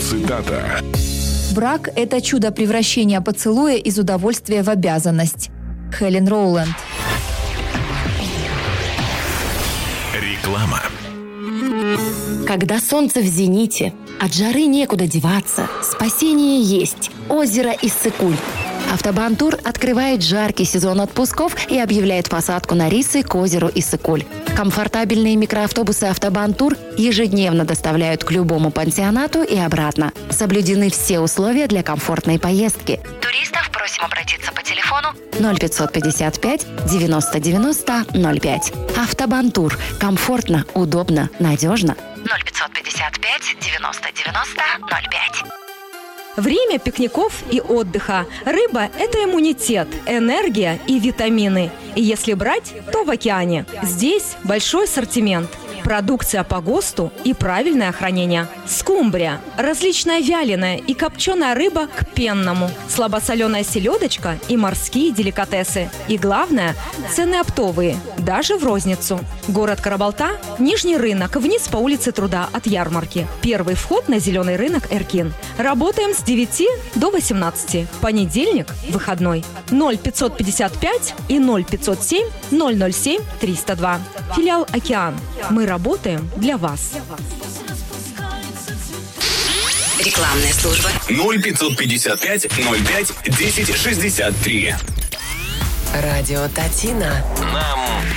Цитата. Брак – это чудо превращения поцелуя из удовольствия в обязанность. Хелен Роуленд. Реклама. Когда солнце в зените, от жары некуда деваться, спасение есть. Озеро Иссык-Куль. Автобан-тур открывает жаркий сезон отпусков и объявляет посадку на рейсы к озеру Иссык-Куль. Комфортабельные микроавтобусы «Автобан-тур» ежедневно доставляют к любому пансионату и обратно. Соблюдены все условия для комфортной поездки. Туристов просим обратиться по телефону 0555 90 90 05. «Автобан-тур» – комфортно, удобно, надежно. 0555 90 90 05. Время пикников и отдыха. Рыба – это иммунитет, энергия и витамины. И если брать, то в океане. Здесь большой ассортимент. Продукция по ГОСТу и правильное хранение. Скумбрия, различная вяленая и копченая рыба к пенному, слабосоленая селедочка и морские деликатесы. И главное – цены оптовые, даже в розницу. Город Карабалта, Нижний рынок, вниз по улице Труда от ярмарки. Первый вход на зеленый рынок Эркин. Работаем с 9 до 18. Понедельник – выходной. 0555 и 0507 007 302. Филиал «Океан». Мы работаем для вас. Рекламная служба 0555 05 10 63. Радио Татина.